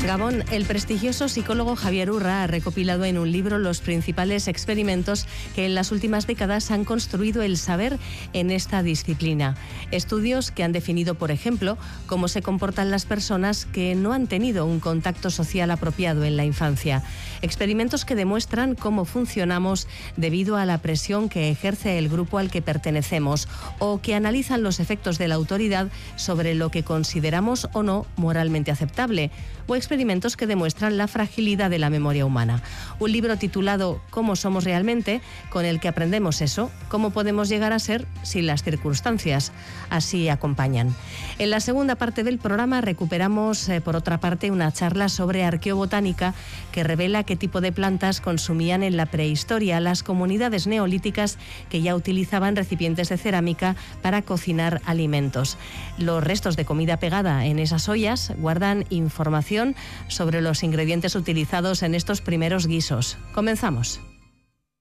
Gabón, el prestigioso psicólogo Javier Urra ha recopilado en un libro los principales experimentos que en las últimas décadas han construido el saber en esta disciplina. Estudios que han definido, por ejemplo, cómo se comportan las personas que no han tenido un contacto social apropiado en la infancia. Experimentos que demuestran cómo funcionamos debido a la presión que ejerce el grupo al que pertenecemos o que analizan los efectos de la autoridad sobre lo que consideramos o no moralmente aceptable, o experimentos que demuestran la fragilidad de la memoria humana. Un libro titulado ¿Cómo somos realmente?, con el que aprendemos eso, cómo podemos llegar a ser sin las circunstancias. Así acompañan. En la segunda parte del programa recuperamos, por otra parte, una charla sobre arqueobotánica que revela qué tipo de plantas consumían en la prehistoria las comunidades neolíticas que ya utilizaban recipientes de cerámica para cocinar alimentos. Los restos de comida pegada en esas ollas guardan información sobre los ingredientes utilizados en estos primeros guisos. Comenzamos.